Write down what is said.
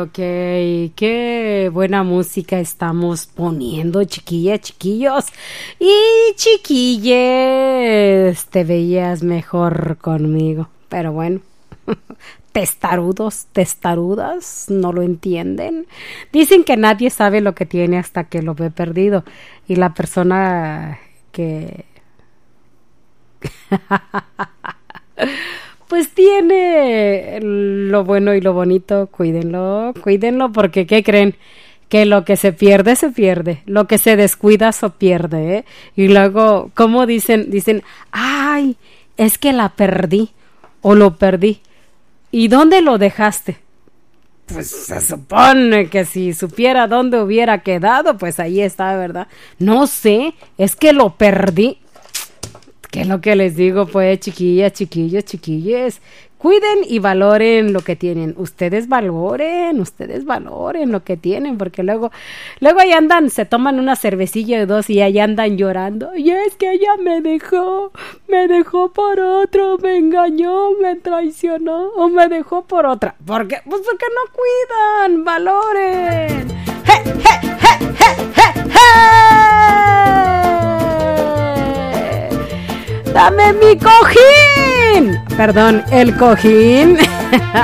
Ok, qué buena música estamos poniendo, chiquillas, chiquillos y chiquilles. Te veías mejor conmigo, pero bueno, testarudos, testarudas, no lo entienden. Dicen que nadie sabe lo que tiene hasta que lo ve perdido y la persona que pues tiene lo bueno y lo bonito, cuídenlo, cuídenlo, porque ¿qué creen? Que lo que se pierde, lo que se descuida, se pierde, ¿eh? Y luego, ¿cómo dicen? Dicen, ay, es que la perdí, o lo perdí. ¿Y dónde lo dejaste? Pues se supone que si supiera dónde hubiera quedado, pues ahí está, ¿verdad? No sé, es que lo perdí. ¿Qué es lo que les digo, pues, chiquillas, chiquillos, chiquilles? Cuiden y valoren lo que tienen. Ustedes valoren lo que tienen, porque luego ahí andan, se toman una cervecilla o dos y ahí andan llorando. Y es que ella me dejó por otro, me engañó, me traicionó, o me dejó por otra. ¿Por qué? Pues porque no cuidan, valoren. ¡Hey, hey, hey, hey, hey, hey! ¡Dame mi cojín! Perdón, el cojín.